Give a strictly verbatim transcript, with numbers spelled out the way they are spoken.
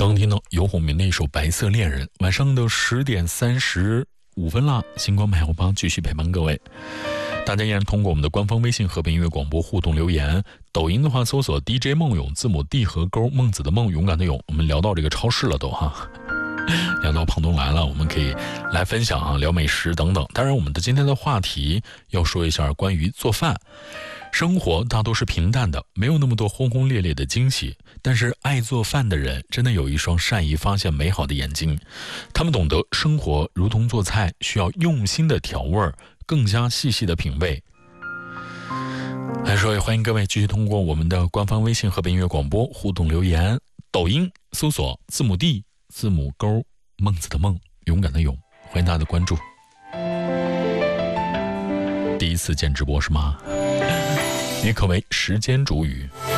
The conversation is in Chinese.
刚听到游鸿明的一首《白色恋人》。晚上的十点三十五分啦，星光买后帮继续陪伴各位。大家依然通过我们的官方微信和平音乐广播互动留言，抖音的话搜索 D J 梦勇，字母 D 和勾，孟子的孟，勇敢的勇。我们聊到这个超市了都哈，聊到胖东来了，我们可以来分享啊，聊美食等等。当然我们的今天的话题要说一下关于做饭。生活大多是平淡的，没有那么多轰轰烈烈的惊喜，但是爱做饭的人真的有一双善于发现美好的眼睛，他们懂得生活如同做菜，需要用心的调味，更加细细的品味。来说也欢迎各位继续通过我们的官方微信和本音乐广播互动留言，抖音搜索字母 D 字母勾孟子的孟，勇敢的勇，欢迎大家的关注。第一次见直播是吗？也可为时间煮雨。